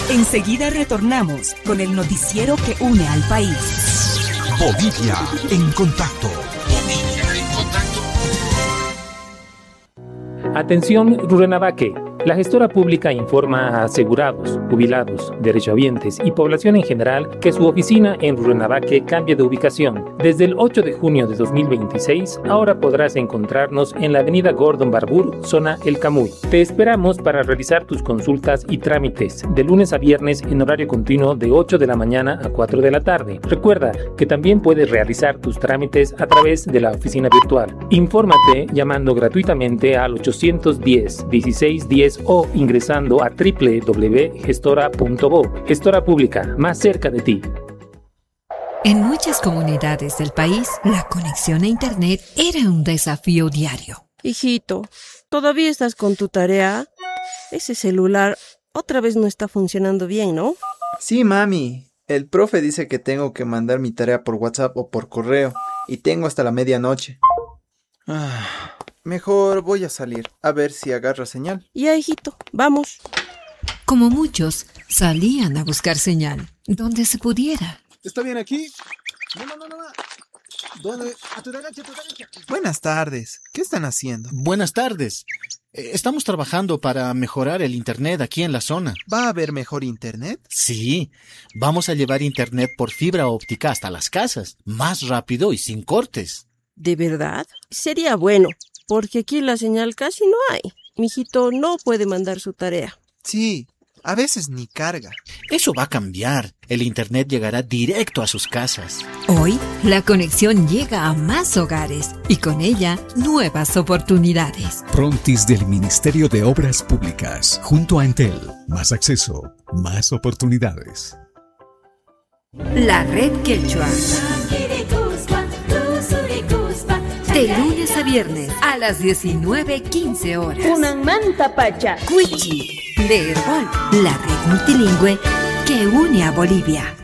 Enseguida retornamos con el noticiero que une al país. Bolivia en contacto. Atención, Rurrenabaque. La gestora pública informa a asegurados, jubilados, derechohabientes y población en general que su oficina en Rurrenabaque cambia de ubicación. Desde el 8 de junio de 2026, ahora podrás encontrarnos en la avenida Gordon Barbour, zona El Camuy. Te esperamos para realizar tus consultas y trámites de lunes a viernes en horario continuo de 8 de la mañana a 4 de la tarde. Recuerda que también puedes realizar tus trámites a través de la oficina virtual. Infórmate llamando gratuitamente al 810-1610 o ingresando a www.gestora.bo. Gestora Pública, más cerca de ti. En muchas comunidades del país, la conexión a Internet era un desafío diario. Hijito, ¿todavía estás con tu tarea? Ese celular otra vez no está funcionando bien, ¿no? Sí, mami. El profe dice que tengo que mandar mi tarea por WhatsApp o por correo y tengo hasta la medianoche. Mejor voy a salir, a ver si agarra señal. Ya, hijito, vamos. Como muchos, salían a buscar señal, donde se pudiera. ¿Está bien aquí? No. ¿Dónde? A tu derecha. Buenas tardes. ¿Qué están haciendo? Buenas tardes. Estamos trabajando para mejorar el internet aquí en la zona. ¿Va a haber mejor internet? Sí, vamos a llevar internet por fibra óptica hasta las casas, más rápido y sin cortes. ¿De verdad? Sería bueno, porque aquí la señal casi no hay. Mijito no puede mandar su tarea. Sí, a veces ni carga. Eso va a cambiar. El internet llegará directo a sus casas. Hoy, la conexión llega a más hogares y con ella, nuevas oportunidades. Prontis del Ministerio de Obras Públicas, junto a Entel. Más acceso, más oportunidades. La Red Quechua. De lunes a viernes a las 19:15 horas. Una manta pacha. Cuichi de Herbol, la red multilingüe que une a Bolivia.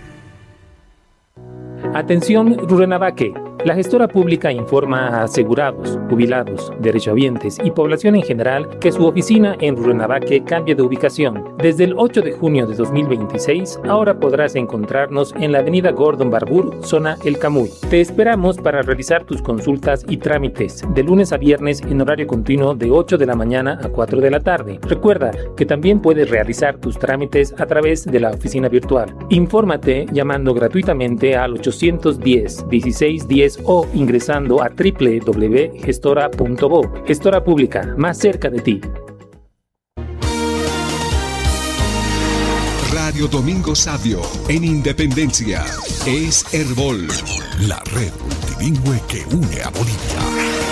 Atención, Rurrenabaque. La gestora pública informa a asegurados, jubilados, derechohabientes y población en general que su oficina en Rurrenabaque cambia de ubicación. Desde el 8 de junio de 2026, ahora podrás encontrarnos en la avenida Gordon Barbour, zona El Camuy. Te esperamos para realizar tus consultas y trámites de lunes a viernes en horario continuo de 8 de la mañana a 4 de la tarde. Recuerda que también puedes realizar tus trámites a través de la oficina virtual. Infórmate llamando gratuitamente al 810-1610 o ingresando a www.gestora.bo. Gestora Pública, más cerca de ti. Radio Domingo Sabio, en Independencia, es Herbol, la red multilingüe que une a Bolivia.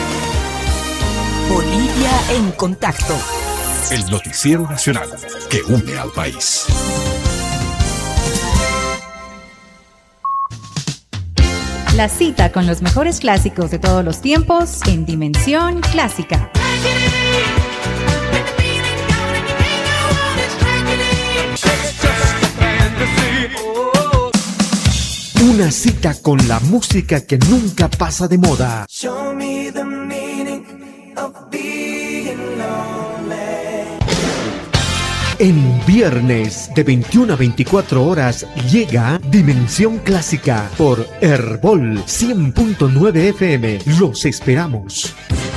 Bolivia en contacto. El noticiero nacional que une al país. La cita con los mejores clásicos de todos los tiempos en Dimensión Clásica. Una cita con la música que nunca pasa de moda. En viernes de 21 a 24 horas llega Dimensión Clásica por Herbol 100.9 FM. Los esperamos.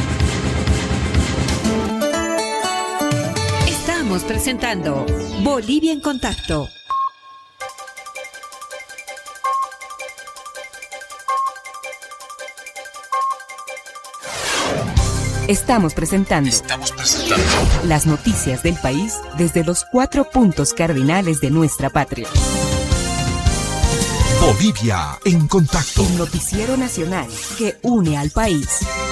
Estamos presentando Bolivia en Contacto. Estamos presentando las noticias del país desde los 4 puntos cardinales de nuestra patria. Bolivia en contacto. El noticiero nacional que une al país.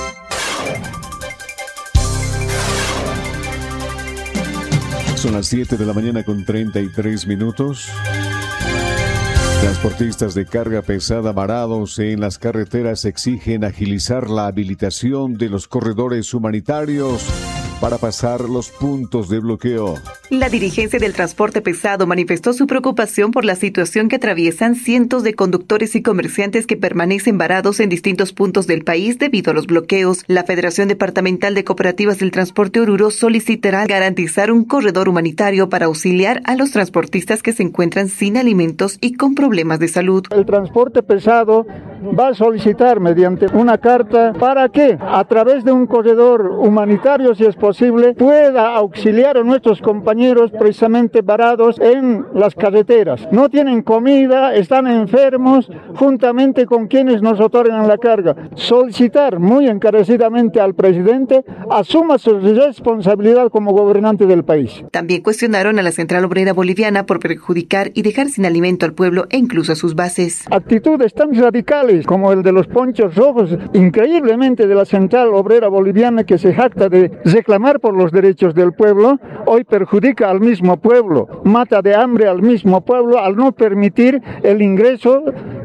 Son las 7 de la mañana con 33 minutos. Transportistas de carga pesada varados en las carreteras exigen agilizar la habilitación de los corredores humanitarios para pasar los puntos de bloqueo. La dirigencia del transporte pesado manifestó su preocupación por la situación que atraviesan cientos de conductores y comerciantes que permanecen varados en distintos puntos del país debido a los bloqueos. La Federación Departamental de Cooperativas del Transporte Oruro solicitará garantizar un corredor humanitario para auxiliar a los transportistas que se encuentran sin alimentos y con problemas de salud. El transporte pesado va a solicitar mediante una carta para que a través de un corredor humanitario, si es posible, pueda auxiliar a nuestros compañeros precisamente varados en las carreteras. No tienen comida, están enfermos, juntamente con quienes nos otorgan la carga. Solicitar muy encarecidamente al presidente asuma su responsabilidad como gobernante del país. También cuestionaron a la Central Obrera Boliviana por perjudicar y dejar sin alimento al pueblo e incluso a sus bases. Actitudes tan radicales como el de los ponchos rojos, increíblemente de la Central Obrera Boliviana, que se jacta de reclamar por los derechos del pueblo, hoy perjudica al mismo pueblo, mata de hambre al mismo pueblo al no permitir el ingreso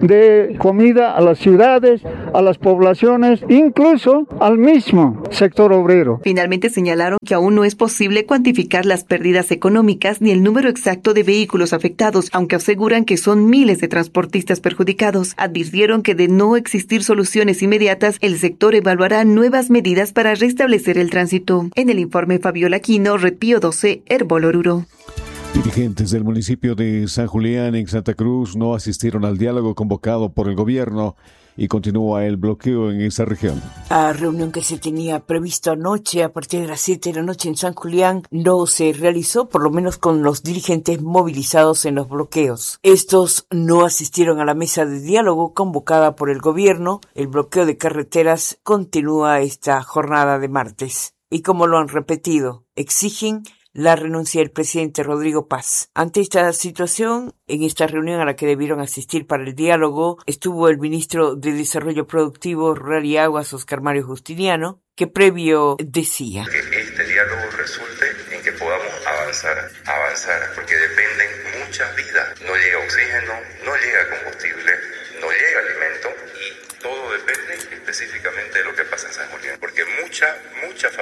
de comida a las ciudades, a las poblaciones, incluso al mismo sector obrero. Finalmente señalaron que aún no es posible cuantificar las pérdidas económicas ni el número exacto de vehículos afectados, aunque aseguran que son miles de transportistas perjudicados. Advirtieron que de no existir soluciones inmediatas, el sector evaluará nuevas medidas para restablecer el tránsito. En el informe, Fabiola Aquino, Red Pío 12, Herbol Oruro. Dirigentes del municipio de San Julián en Santa Cruz no asistieron al diálogo convocado por el gobierno y continúa el bloqueo en esa región. La reunión que se tenía previsto anoche a partir de las 7 de la noche en San Julián no se realizó, por lo menos con los dirigentes movilizados en los bloqueos. Estos no asistieron a la mesa de diálogo convocada por el gobierno. El bloqueo de carreteras continúa esta jornada de martes. Y como lo han repetido, exigen la renuncia del presidente Rodrigo Paz. Ante esta situación, en esta reunión a la que debieron asistir para el diálogo, estuvo el ministro de Desarrollo Productivo, Rural y Aguas, Oscar Mario Justiniano, que previo decía: que este diálogo resulte en que podamos avanzar, porque dependen muchas vidas. No llega oxígeno, no llega combustible, no llega alimento y todo depende específicamente de lo que pasa en San Julián, porque muchas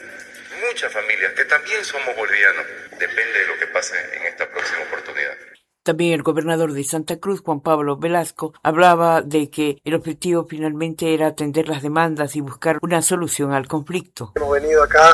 familias que también somos bolivianos, depende de lo que pase en esta próxima oportunidad. También el gobernador de Santa Cruz, Juan Pablo Velasco, hablaba de que el objetivo finalmente era atender las demandas y buscar una solución al conflicto. Hemos venido acá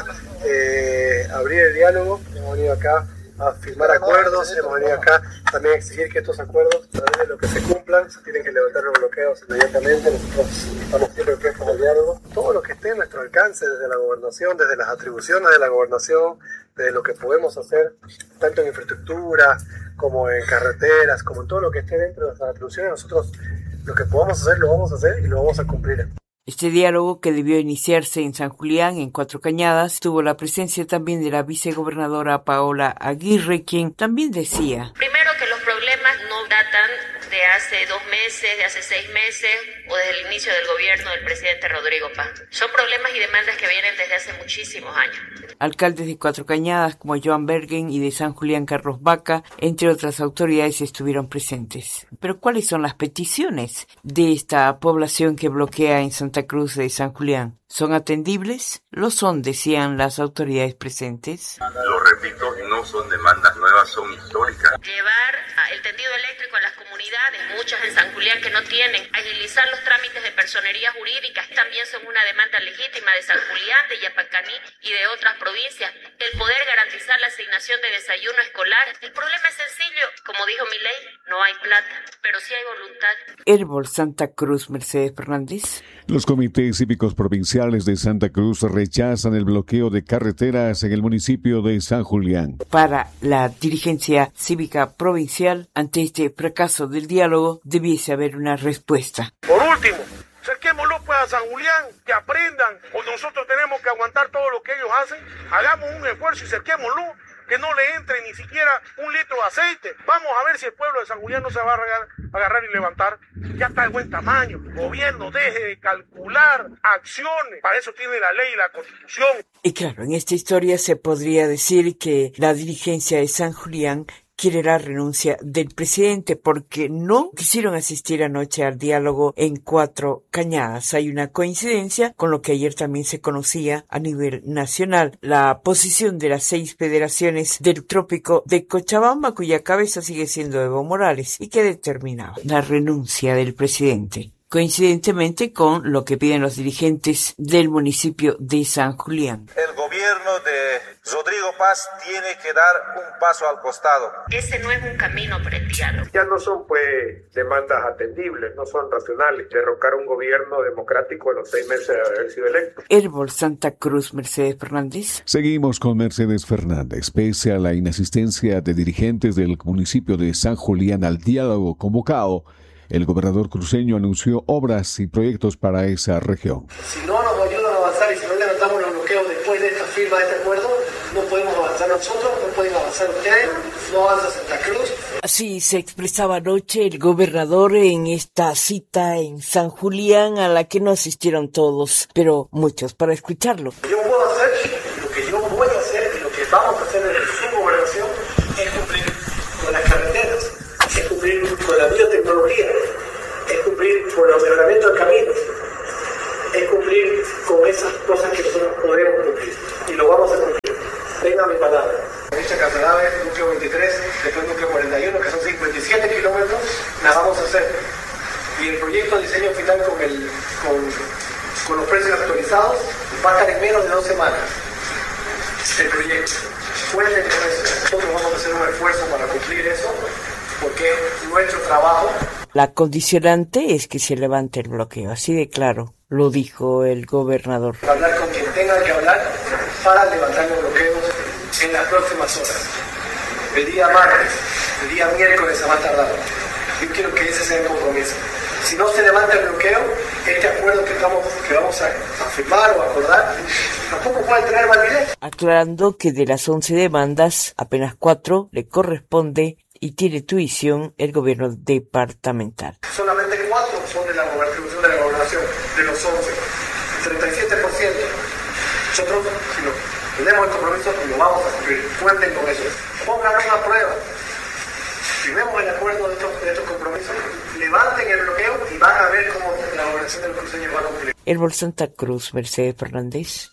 a abrir el diálogo, hemos venido acá a firmar acuerdos, hemos venido acá también a exigir que estos acuerdos, a través de lo que se cumplan, se tienen que levantar los bloqueos inmediatamente. Nosotros estamos siempre prestos al diálogo. Todo lo que esté a nuestro alcance, desde la gobernación, desde las atribuciones de la gobernación, desde lo que podemos hacer, tanto en infraestructura, como en carreteras, como en todo lo que esté dentro de nuestras atribuciones, nosotros lo que podamos hacer, lo vamos a hacer y lo vamos a cumplir. Este diálogo, que debió iniciarse en San Julián, en Cuatro Cañadas, tuvo la presencia también de la vicegobernadora Paola Aguirre, quien también decía: primero, que los problemas no datan de hace 2 meses, de hace 6 meses o desde el inicio del gobierno del presidente Rodrigo Paz. Son problemas y demandas que vienen desde hace muchísimos años. Alcaldes de Cuatro Cañadas como Joan Bergen y de San Julián Carlos Vaca, entre otras autoridades, estuvieron presentes. Pero ¿cuáles son las peticiones de esta población que bloquea en Santa Cruz de San Julián? ¿Son atendibles? Lo son, decían las autoridades presentes. Lo repito, no son demandas nuevas, son históricas. Llevar el tendido eléctrico a las comunidades, muchas en San Julián que no tienen, agilizar los trámites de personería jurídica, también son una demanda legítima de San Julián, de Yapacaní y de otras provincias. El poder garantizar la asignación de desayuno escolar. El problema es sencillo, como dijo Milei, no hay plata, pero sí hay voluntad. Herbol Santa Cruz, Mercedes Fernández. Los comités cívicos provinciales de Santa Cruz rechazan el bloqueo de carreteras en el municipio de San Julián. Para la dirigencia cívica provincial, ante este fracaso del diálogo, debiese haber una respuesta. Por último, cerquémoslo pues a San Julián, que aprendan, o nosotros tenemos que aguantar todo lo que ellos hacen. Hagamos un esfuerzo y cerquémoslo, que no le entre ni siquiera 1 litro de aceite. Vamos a ver si el pueblo de San Julián no se va a agarrar y levantar. Ya está de buen tamaño. Gobierno, deje de calcular acciones. Para eso tiene la ley y la Constitución. Y claro, en esta historia se podría decir que la dirigencia de San Julián quiere la renuncia del presidente porque no quisieron asistir anoche al diálogo en Cuatro Cañadas. Hay una coincidencia con lo que ayer también se conocía a nivel nacional, la posición de las 6 federaciones del trópico de Cochabamba, cuya cabeza sigue siendo Evo Morales y que determinaba la renuncia del presidente, coincidentemente con lo que piden los dirigentes del municipio de San Julián. El gobierno de Rodrigo Paz tiene que dar un paso al costado. Ese no es un camino para el diálogo. Ya no son demandas atendibles, no son racionales. Derrocar un gobierno democrático en los 6 meses de haber sido electo. Herbol Santa Cruz, Mercedes Fernández. Seguimos con Mercedes Fernández. Pese a la inasistencia de dirigentes del municipio de San Julián al diálogo convocado, el gobernador cruceño anunció obras y proyectos para esa región. Si no nos ayudan a avanzar y si no levantamos los bloqueos después de esta firma de este acuerdo, no podemos avanzar nosotros, no pueden avanzar ustedes, no avanza Santa Cruz. Así se expresaba anoche el gobernador en esta cita en San Julián a la que no asistieron todos, pero muchos para escucharlo. Yo puedo hacer, lo que yo voy a hacer y lo que vamos a hacer desde su gobernación es cumplir con las carreteras, es cumplir con la biotecnología, es cumplir con el mejoramiento de caminos, es cumplir con esas cosas que nosotros podemos cumplir y lo vamos a cumplir. Tenga mi palabra. Dicha Casanave, núcleo 23, después núcleo 41, que son 57 kilómetros, la vamos a hacer. Y el proyecto de diseño final con los precios actualizados va a estar en menos de 2 semanas. El proyecto. Cuenten con eso. Nosotros vamos a hacer un esfuerzo para cumplir eso, porque es nuestro trabajo. La condicionante es que se levante el bloqueo, así de claro, lo dijo el gobernador. Hablar con quien tenga que hablar para levantar los bloqueos en las próximas horas. El día martes, el día miércoles a más tardar. Yo quiero que ese sea el compromiso. Si no se levanta el bloqueo, este acuerdo que vamos a firmar o acordar, tampoco puede tener validez. Aclarando que de las 11 demandas, apenas 4 le corresponde y tiene tuición el gobierno departamental. Solamente 4 son de la gobernación, de los 11, el 37%. Nosotros, si tenemos el compromiso, lo vamos a cumplir. Cuenten con eso. Pongan una prueba. Firmemos el acuerdo de estos compromisos, levanten el bloqueo y van a ver cómo la gobernación de los cruceños va a cumplir. Herbol Santa Cruz, Mercedes Fernández.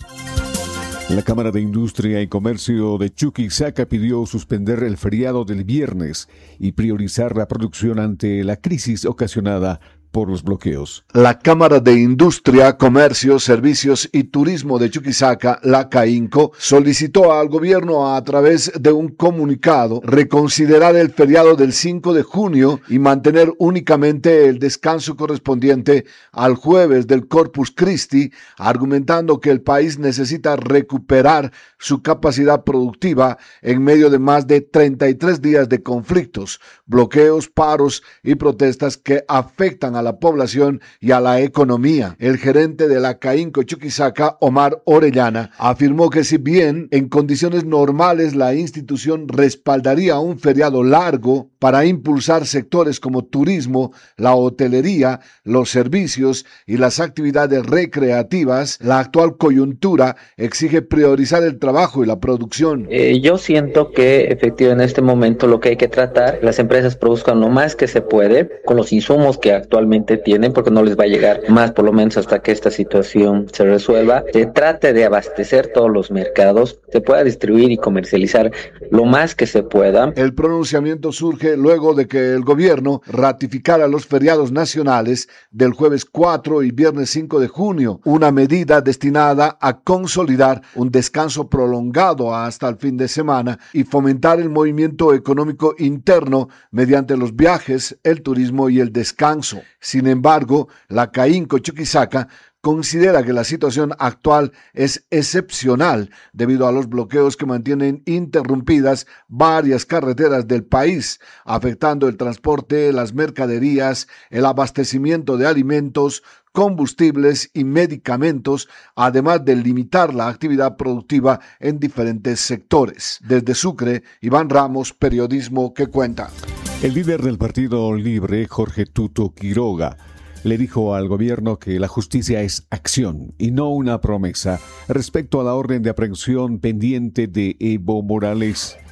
La Cámara de Industria y Comercio de Chuquisaca pidió suspender el feriado del viernes y priorizar la producción ante la crisis ocasionada por los bloqueos. La Cámara de Industria, Comercio, Servicios y Turismo de Chuquisaca, la CAINCO, solicitó al gobierno a través de un comunicado reconsiderar el feriado del 5 de junio y mantener únicamente el descanso correspondiente al jueves del Corpus Christi, argumentando que el país necesita recuperar su capacidad productiva en medio de más de 33 días de conflictos, bloqueos, paros y protestas que afectan a la población y a la economía. El gerente de la CAINCO Chuquisaca, Omar Orellana, afirmó que si bien en condiciones normales la institución respaldaría un feriado largo para impulsar sectores como turismo, la hotelería, los servicios y las actividades recreativas, la actual coyuntura exige priorizar el trabajo y la producción. Yo siento que efectivamente en este momento lo que hay que tratar, las empresas produzcan lo más que se puede con los insumos que actualmente tienen, porque no les va a llegar más, por lo menos hasta que esta situación se resuelva. Se trate de abastecer todos los mercados, se pueda distribuir y comercializar lo más que se pueda. El pronunciamiento surge luego de que el gobierno ratificara los feriados nacionales del jueves 4 y viernes 5 de junio, una medida destinada a consolidar un descanso prolongado hasta el fin de semana y fomentar el movimiento económico interno mediante los viajes, el turismo y el descanso. Sin embargo, la CAINCO Chuquisaca considera que la situación actual es excepcional debido a los bloqueos que mantienen interrumpidas varias carreteras del país, afectando el transporte, las mercaderías, el abastecimiento de alimentos, combustibles y medicamentos, además de limitar la actividad productiva en diferentes sectores. Desde Sucre, Iván Ramos, Periodismo que Cuenta. El líder del Partido Libre, Jorge Tuto Quiroga, le dijo al gobierno que la justicia es acción y no una promesa respecto a la orden de aprehensión pendiente de Evo Morales.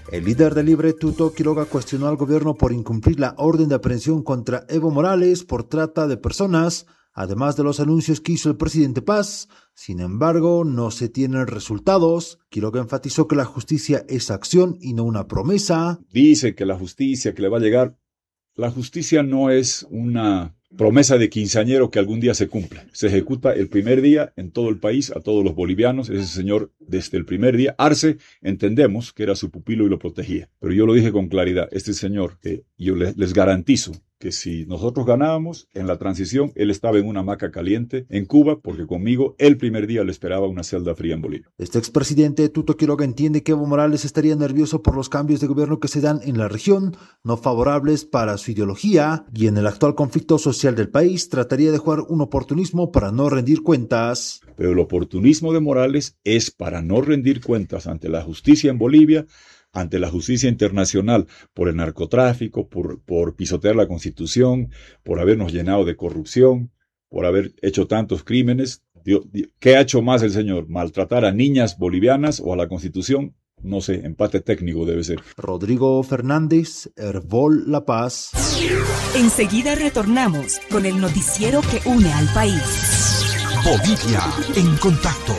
El líder de Libre, Tuto Quiroga, cuestionó al gobierno por incumplir la orden de aprehensión contra Evo Morales por trata de personas, además de los anuncios que hizo el presidente Paz. Sin embargo, no se tienen resultados. Quiroga enfatizó que la justicia es acción y no una promesa. Dice que la justicia que le va a llegar, la justicia no es una promesa de quinceañero que algún día se cumple. Se ejecuta el primer día en todo el país, a todos los bolivianos. Ese señor, desde el primer día, Arce, entendemos que era su pupilo y lo protegía. Pero yo lo dije con claridad, este señor, yo les garantizo que si nosotros ganábamos en la transición, él estaba en una hamaca caliente en Cuba, porque conmigo el primer día le esperaba una celda fría en Bolivia. Este expresidente Tuto Quiroga entiende que Evo Morales estaría nervioso por los cambios de gobierno que se dan en la región, no favorables para su ideología, y en el actual conflicto social del país trataría de jugar un oportunismo para no rendir cuentas. Pero el oportunismo de Morales es para no rendir cuentas ante la justicia en Bolivia, ante la justicia internacional por el narcotráfico, por pisotear la Constitución, por habernos llenado de corrupción, por haber hecho tantos crímenes. ¿Qué ha hecho más el señor? ¿Maltratar a niñas bolivianas o a la Constitución? No sé, empate técnico debe ser. Rodrigo Fernández, Herbol La Paz. Enseguida retornamos con el noticiero que une al país. Bolivia en contacto.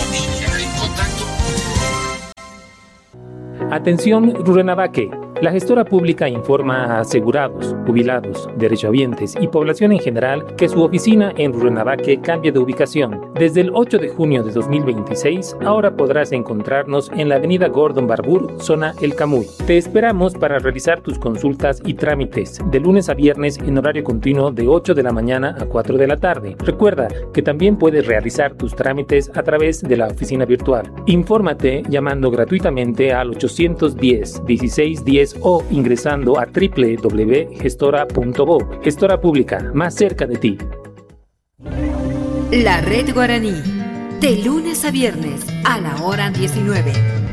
Atención Rurrenabaque. La gestora pública informa a asegurados, jubilados, derechohabientes y población en general que su oficina en Rurrenabaque cambia de ubicación. Desde el 8 de junio de 2026, ahora podrás encontrarnos en la avenida Gordon Barbour, zona El Camuy. Te esperamos para realizar tus consultas y trámites de lunes a viernes en horario continuo de 8 de la mañana a 4 de la tarde. Recuerda que también puedes realizar tus trámites a través de la oficina virtual. Infórmate llamando gratuitamente al 810-1610 o ingresando a www.gestora.bo. Gestora Pública, más cerca de ti. La Red Guaraní, de lunes a viernes a la hora 19.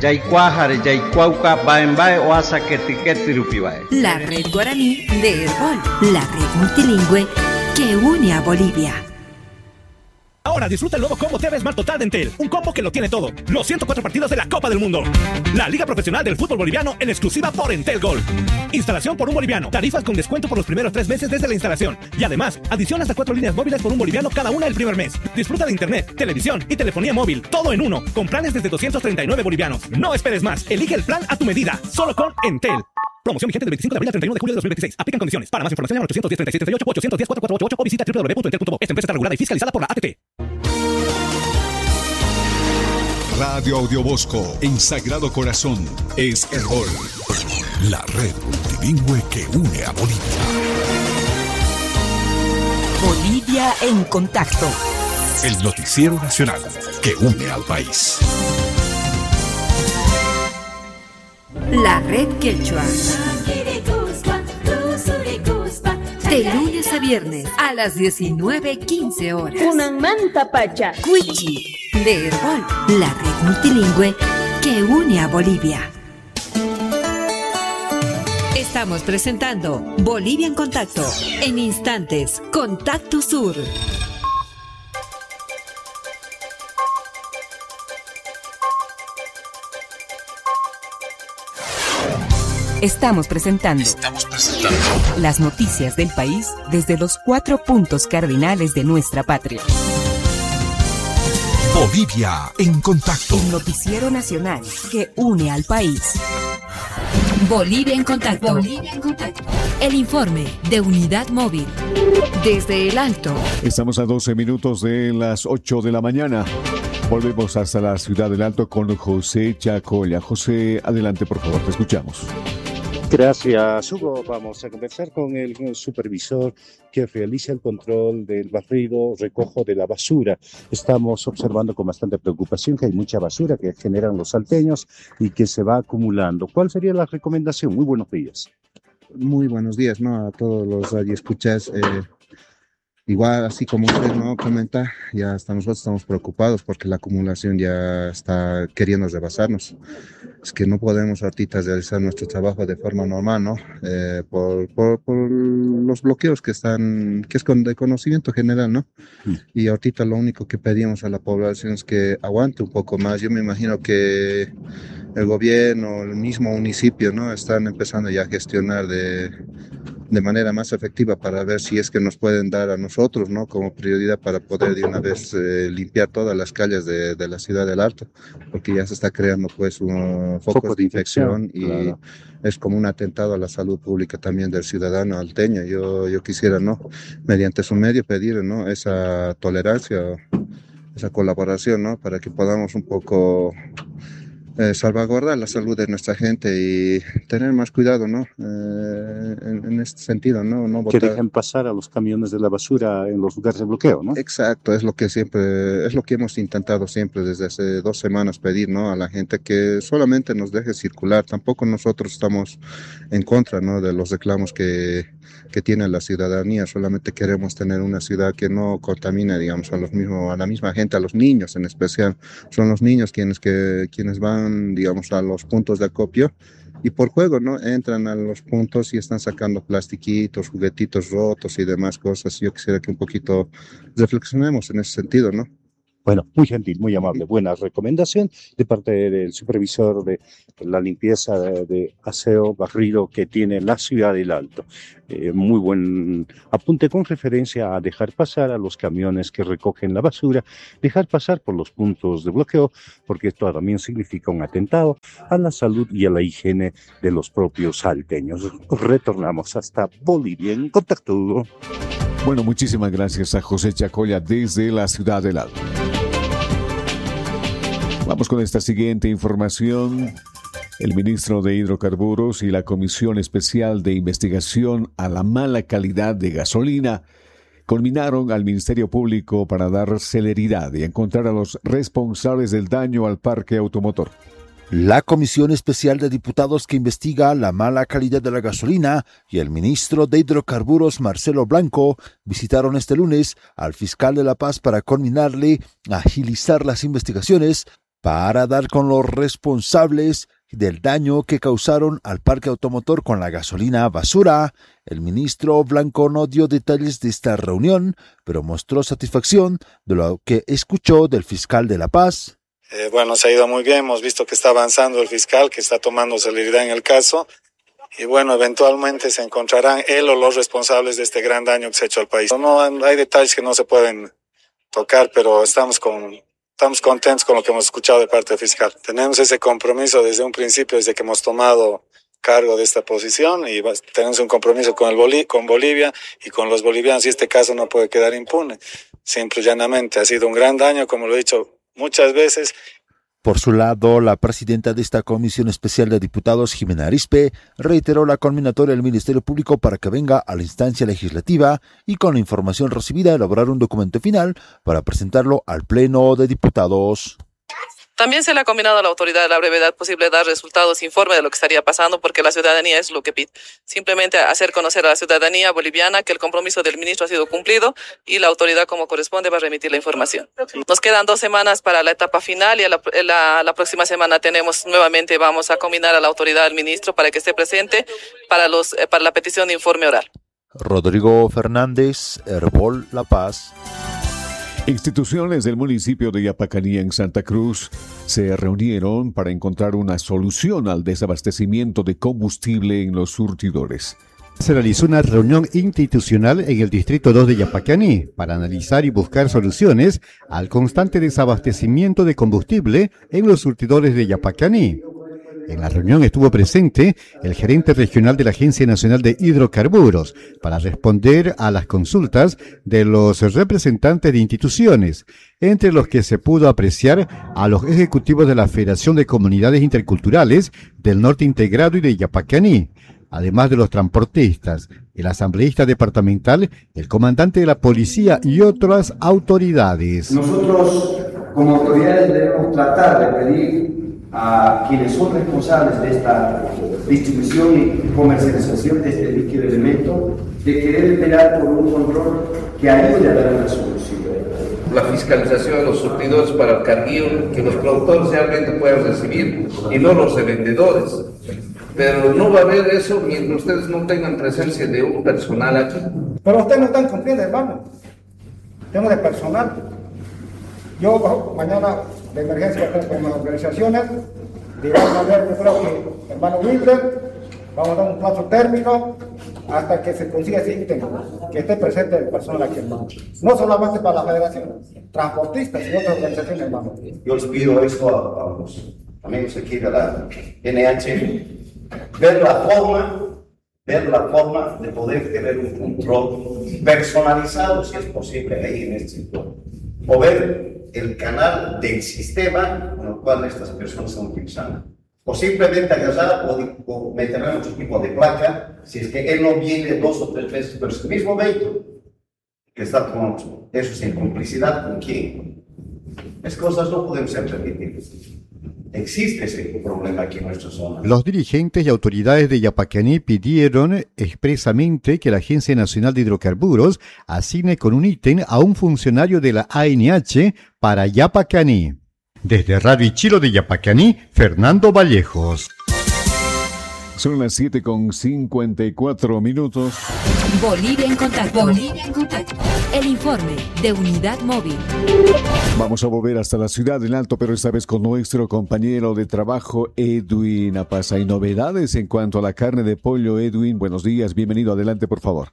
La Red Guaraní de Herbol, la red multilingüe que une a Bolivia. Ahora disfruta el nuevo combo TV Smart Total de Entel, un combo que lo tiene todo. Los 104 partidos de la Copa del Mundo. La Liga Profesional del Fútbol Boliviano en exclusiva por Entel Gold. Instalación por un boliviano. Tarifas con descuento por los primeros 3 meses desde la instalación. Y además, adición hasta 4 líneas móviles por un boliviano cada una el primer mes. Disfruta de internet, televisión y telefonía móvil, todo en uno, con planes desde 239 bolivianos. No esperes más. Elige el plan a tu medida, solo con Entel. Promoción vigente del 25 de abril al 31 de julio de 2026. Aplican condiciones. Para más información, llama al 810-3738 o 810-4488 o visita www.entel.bo. Esta empresa está regulada y fiscalizada por la ATT. Radio Audiobosco en Sagrado Corazón es Herbol, la red multilingüe que une a Bolivia. Bolivia en contacto. El noticiero nacional que une al país. La Red Quechua. De lunes a viernes a las 19:15 horas. Kunamanta Pacha. Cuichi, de Herbol, la red multilingüe que une a Bolivia. Estamos presentando Bolivia en Contacto. En instantes, Contacto Sur. Estamos presentando las noticias del país desde los 4 puntos cardinales de nuestra patria. Bolivia en contacto. El noticiero nacional que une al país. Bolivia en contacto. Bolivia en contacto. El informe de Unidad Móvil. Desde el Alto. Estamos a 12 minutos de las 8 de la mañana. Volvemos hasta la ciudad del Alto con José Chacoya. José, adelante, por favor, te escuchamos. Gracias, Hugo. Vamos a conversar con el supervisor que realiza el control del barrido, recojo de la basura. Estamos observando con bastante preocupación que hay mucha basura que generan los salteños y que se va acumulando. ¿Cuál sería la recomendación? Muy buenos días. Muy buenos días, ¿no? A todos los radioescuchas. Igual, así como usted no comenta, nosotros estamos preocupados porque la acumulación ya está queriendo rebasarnos. Es que no podemos ahorita realizar nuestro trabajo de forma normal, ¿no? Por los bloqueos que es de conocimiento general, ¿no? Y ahorita lo único que pedimos a la población es que aguante un poco más. Yo me imagino que el gobierno, el mismo municipio, ¿no? Están empezando ya a gestionar de manera más efectiva para ver si es que nos pueden dar a nosotros, ¿no? Como prioridad para poder de una vez limpiar todas las calles de la ciudad del Alto, porque ya se está creando pues un foco de infección y claro, es como un atentado a la salud pública también del ciudadano alteño. Yo quisiera, ¿no? Mediante su medio pedir, ¿no? Esa tolerancia, esa colaboración, ¿no? Para que podamos un poco salvaguardar la salud de nuestra gente y tener más cuidado, ¿no? En este sentido, ¿no? No botar... Que dejen pasar a los camiones de la basura en los lugares de bloqueo, ¿no? Exacto, es lo que hemos intentado siempre desde hace 2 semanas pedir, ¿no? A la gente que solamente nos deje circular. Tampoco nosotros estamos en contra, ¿no? De los reclamos que tiene la ciudadanía. Solamente queremos tener una ciudad que no contamine, digamos, a la misma gente, a los niños en especial. Son los niños quienes van, digamos, a los puntos de acopio y por juego, ¿no? Entran a los puntos y están sacando plastiquitos, juguetitos rotos y demás cosas. Yo quisiera que un poquito reflexionemos en ese sentido, ¿no? Bueno, muy gentil, muy amable, buena recomendación de parte del supervisor de la limpieza de aseo barrido que tiene la ciudad del Alto. Muy buen apunte con referencia a dejar pasar a los camiones que recogen la basura, dejar pasar por los puntos de bloqueo, porque esto también significa un atentado a la salud y a la higiene de los propios salteños. Retornamos hasta Bolivia en contacto. Bueno, muchísimas gracias a José Chacoya desde la ciudad del Alto. Vamos con esta siguiente información. El ministro de Hidrocarburos y la Comisión Especial de Investigación a la Mala Calidad de Gasolina conminaron al Ministerio Público para dar celeridad y encontrar a los responsables del daño al parque automotor. La Comisión Especial de Diputados que investiga la mala calidad de la gasolina y el ministro de Hidrocarburos, Marcelo Blanco, visitaron este lunes al fiscal de La Paz para conminarle a agilizar las investigaciones para dar con los responsables del daño que causaron al parque automotor con la gasolina basura. El ministro Blanco no dio detalles de esta reunión, pero mostró satisfacción de lo que escuchó del fiscal de La Paz. Bueno, se ha ido muy bien, hemos visto que está avanzando el fiscal, que está tomando celeridad en el caso, y bueno, eventualmente se encontrarán él o los responsables de este gran daño que se ha hecho al país. No hay detalles que no se pueden tocar, pero estamos contentos con lo que hemos escuchado de parte del fiscal. Tenemos ese compromiso desde un principio, desde que hemos tomado cargo de esta posición, y tenemos un compromiso con Bolivia y con los bolivianos, y este caso no puede quedar impune. Simple y llanamente ha sido un gran daño, como lo he dicho muchas veces. Por su lado, la presidenta de esta Comisión Especial de Diputados, Jimena Arispe, reiteró la conminatoria del Ministerio Público para que venga a la instancia legislativa y con la información recibida elaborar un documento final para presentarlo al Pleno de Diputados. También se le ha combinado a la autoridad a la brevedad posible dar resultados, informe de lo que estaría pasando, porque la ciudadanía es lo que pide. Simplemente hacer conocer a la ciudadanía boliviana que el compromiso del ministro ha sido cumplido y la autoridad, como corresponde, va a remitir la información. Nos quedan 2 semanas para la etapa final y la próxima semana nuevamente vamos a combinar a la autoridad del ministro para que esté presente para la petición de informe oral. Rodrigo Fernández, Herbol, La Paz. Instituciones del municipio de Yapacaní en Santa Cruz se reunieron para encontrar una solución al desabastecimiento de combustible en los surtidores. Se realizó una reunión institucional en el Distrito 2 de Yapacaní para analizar y buscar soluciones al constante desabastecimiento de combustible en los surtidores de Yapacaní. En la reunión estuvo presente el gerente regional de la Agencia Nacional de Hidrocarburos para responder a las consultas de los representantes de instituciones, entre los que se pudo apreciar a los ejecutivos de la Federación de Comunidades Interculturales del Norte Integrado y de Yapacaní, además de los transportistas, el asambleísta departamental, el comandante de la policía y otras autoridades. Nosotros, como autoridades, debemos tratar de pedir a quienes son responsables de esta distribución y comercialización de este líquido elemento, de que deben velar por un control que ayude a dar una solución. La fiscalización de los surtidores para el carguío, que los productores realmente puedan recibir y no los revendedores. Pero no va a haber eso mientras ustedes no tengan presencia de un personal aquí. Pero ustedes no están cumpliendo, hermano. Tenemos de personal. Yo mañana de emergencia con las organizaciones, digamos a ver, yo creo que hermano Wilder, vamos a dar un plazo término hasta que se consiga ese ítem, que esté presente el personal aquí, hermano. No solamente para la federación, transportistas y otras organizaciones, hermano. Yo les pido esto a los amigos aquí de la NH, ver la forma de poder tener un control personalizado, si es posible, ahí en este sector. O ver el canal del sistema con el cual estas personas están utilizando. O simplemente agarrar o meter en otro tipo de placa, si es que él no viene 2 o 3 veces, pero es el mismo vehículo que está con eso es en complicidad con quién. Esas cosas no podemos ser permitidas. Existe ese problema aquí en nuestra zona. Los dirigentes y autoridades de Yapacaní pidieron expresamente que la Agencia Nacional de Hidrocarburos asigne con un ítem a un funcionario de la ANH para Yapacaní. Desde Radio Ichilo de Yapacaní, Fernando Vallejos. Son las 7:54. Bolivia en contacto. Bolivia en contacto. El informe de Unidad Móvil. Vamos a volver hasta la ciudad del Alto, pero esta vez con nuestro compañero de trabajo, Edwin Apaz. Hay novedades en cuanto a la carne de pollo. Edwin, buenos días, bienvenido, adelante por favor.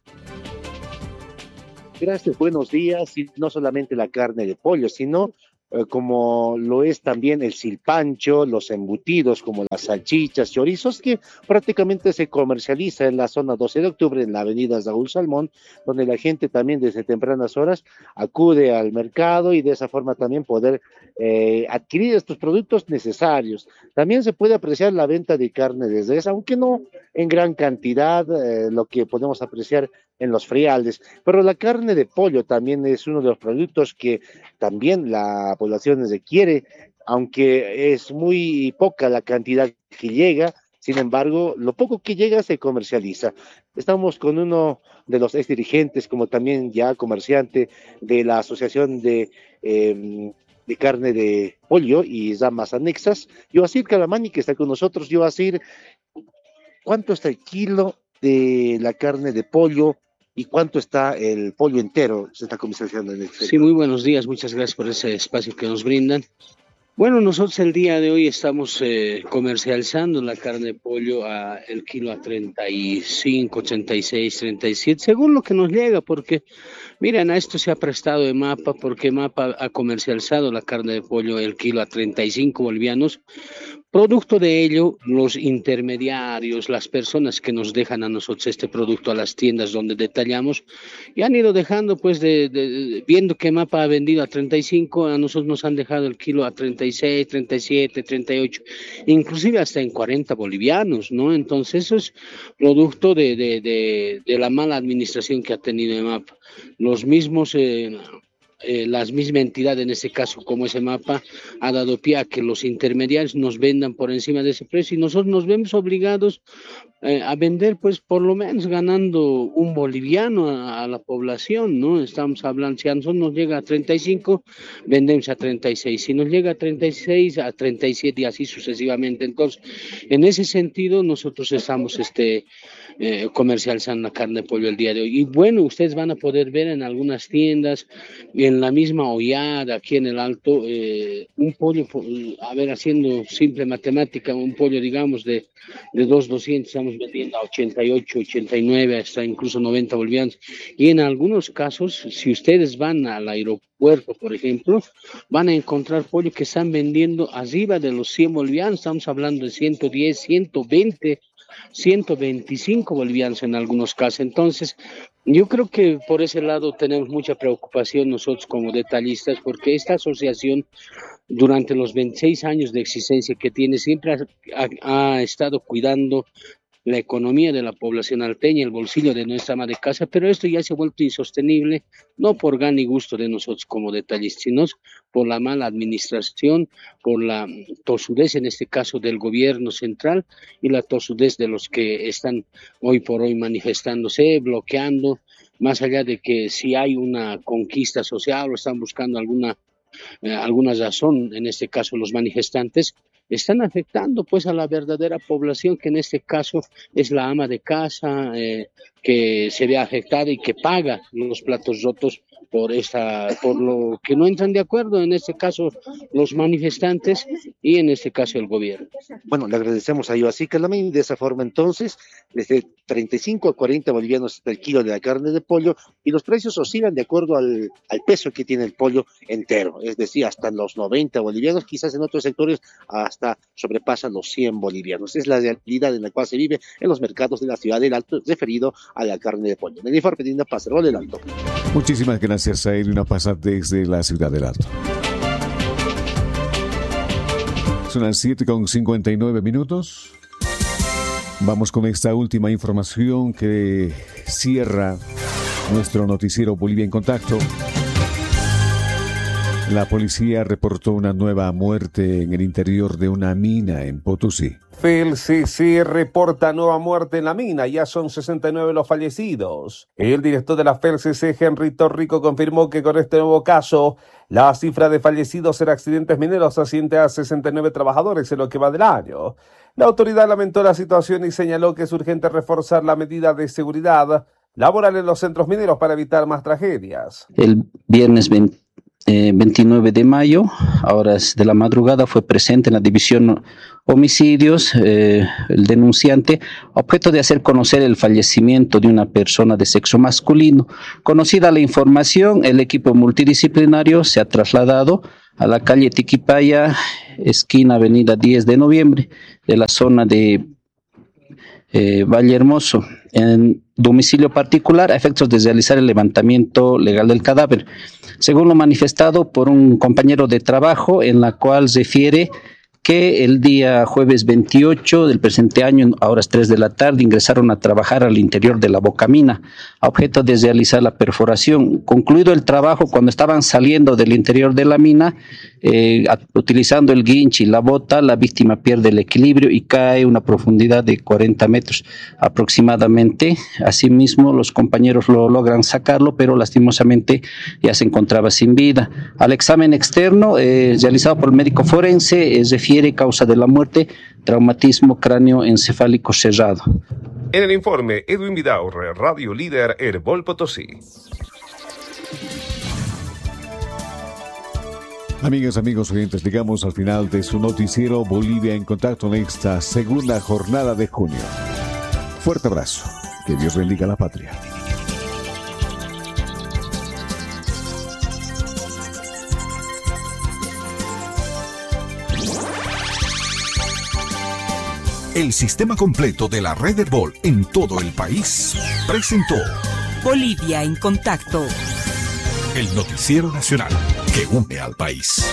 Gracias, buenos días. Y no solamente la carne de pollo, sino como lo es también el silpancho, los embutidos como las salchichas, chorizos, que prácticamente se comercializa en la zona 12 de octubre, en la avenida Saúl Salmón, donde la gente también desde tempranas horas acude al mercado y de esa forma también poder adquirir estos productos necesarios. También se puede apreciar la venta de carne de res, aunque no en gran cantidad, lo que podemos apreciar en los frialdes, pero la carne de pollo también es uno de los productos que también la población requiere, aunque es muy poca la cantidad que llega. Sin embargo, lo poco que llega se comercializa. Estamos con uno de los ex dirigentes, como también ya comerciante de la Asociación de carne de pollo y ramas anexas, Yoacir Calamani, que está con nosotros. Yoacir, ¿cuánto está el kilo de la carne de pollo y cuánto está el pollo entero? Se está comercializando en el sector. Sí, muy buenos días, muchas gracias por ese espacio que nos brindan. Bueno, nosotros el día de hoy estamos comercializando la carne de pollo el kilo a 35, 86, 37, según lo que nos llega, porque miren, a esto se ha prestado EMAPA, porque EMAPA ha comercializado la carne de pollo el kilo a 35 bolivianos. Producto de ello, los intermediarios, las personas que nos dejan a nosotros este producto a las tiendas donde detallamos, y han ido dejando, pues, viendo que MAPA ha vendido a 35, a nosotros nos han dejado el kilo a 36, 37, 38, inclusive hasta en 40 bolivianos, ¿no? Entonces eso es producto de la mala administración que ha tenido MAPA. Los mismos... la misma entidad, en este caso como ese MAPA, ha dado pie a que los intermediarios nos vendan por encima de ese precio y nosotros nos vemos obligados a vender, pues por lo menos ganando un boliviano a la población, ¿no? Estamos hablando, si a nosotros nos llega a 35, vendemos a 36, si nos llega a 36, a 37 y así sucesivamente. Entonces, en ese sentido, nosotros estamos comercializando la carne de pollo el día de hoy. Y bueno, ustedes van a poder ver en algunas tiendas, en la misma hollada, aquí en el Alto, un pollo, a ver, haciendo simple matemática, un pollo, digamos, de 2.200, estamos vendiendo a 88, 89, hasta incluso 90 bolivianos. Y en algunos casos, si ustedes van al aeropuerto, por ejemplo, van a encontrar pollo que están vendiendo arriba de los 100 bolivianos, estamos hablando de 110, 120, 125 bolivianos en algunos casos. Entonces, yo creo que por ese lado tenemos mucha preocupación nosotros como detallistas, porque esta asociación durante los 26 años de existencia que tiene siempre ha estado cuidando la economía de la población alteña, el bolsillo de nuestra ama de casa, pero esto ya se ha vuelto insostenible, no por gana y gusto de nosotros como detallistas, sino por la mala administración, por la tosudez en este caso del gobierno central y la tosudez de los que están hoy por hoy manifestándose, bloqueando, más allá de que si hay una conquista social o están buscando alguna razón, en este caso los manifestantes, están afectando pues a la verdadera población, que en este caso es la ama de casa, que se ve afectada y que paga los platos rotos por lo que no entran de acuerdo, en este caso los manifestantes y en este caso el gobierno. Bueno, le agradecemos a Ivasi Calamín. De esa forma entonces, desde 35 a 40 bolivianos el kilo de la carne de pollo, y los precios oscilan de acuerdo al peso que tiene el pollo entero, es decir, hasta los 90 bolivianos, quizás en otros sectores hasta sobrepasan los 100 bolivianos. Es la realidad en la cual se vive en los mercados de la ciudad del Alto referido a la carne de pollo. En el informe de Una Paz del Alto. Muchísimas gracias a Una Paz desde la ciudad del Alto. Son las 7:59. Vamos con esta última información que cierra nuestro noticiero Bolivia en Contacto. La policía reportó una nueva muerte en el interior de una mina en Potosí. FELCC reporta nueva muerte en la mina, ya son 69 los fallecidos. El director de la FELCC, Henry Torrico, confirmó que con este nuevo caso, la cifra de fallecidos en accidentes mineros asciende a 69 trabajadores en lo que va del año. La autoridad lamentó la situación y señaló que es urgente reforzar la medida de seguridad laboral en los centros mineros para evitar más tragedias. El viernes 29 de mayo, a horas de la madrugada, fue presente en la división homicidios el denunciante, objeto de hacer conocer el fallecimiento de una persona de sexo masculino. Conocida la información, el equipo multidisciplinario se ha trasladado a la calle Tiquipaya, esquina avenida 10 de noviembre, de la zona de Valle Hermoso, en domicilio particular, a efectos de realizar el levantamiento legal del cadáver. Según lo manifestado por un compañero de trabajo, en la cual refiere que el día jueves 28 del presente año, a horas 3 de la tarde, ingresaron a trabajar al interior de la bocamina, a objeto de realizar la perforación. Concluido el trabajo, cuando estaban saliendo del interior de la mina, utilizando el guinche y la bota, la víctima pierde el equilibrio y cae a una profundidad de 40 metros aproximadamente. Asimismo, los compañeros lo logran sacarlo, pero lastimosamente ya se encontraba sin vida. Al examen externo realizado por el médico forense, refiere causa de la muerte, traumatismo cráneoencefálico cerrado. En el informe, Edwin Vidaurre, Radio Líder, Herbol Potosí. Amigas, amigos oyentes, llegamos al final de su noticiero Bolivia en Contacto en esta segunda jornada de junio. Fuerte abrazo. Que Dios bendiga a la patria. El sistema completo de la red Herbol en todo el país presentó Bolivia en Contacto, el noticiero nacional que une al país.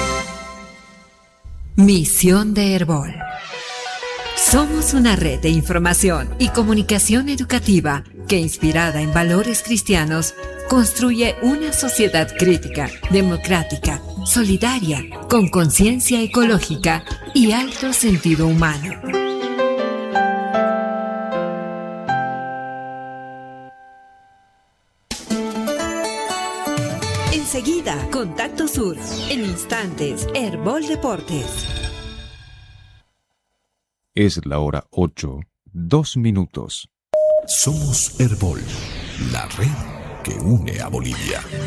Misión de Herbol. Somos una red de información y comunicación educativa que, inspirada en valores cristianos, construye una sociedad crítica, democrática, solidaria, con conciencia ecológica y alto sentido humano. Enseguida, Contacto Sur. En instantes, Herbol Deportes. Es la hora 8:02. Somos Herbol, la red que une a Bolivia.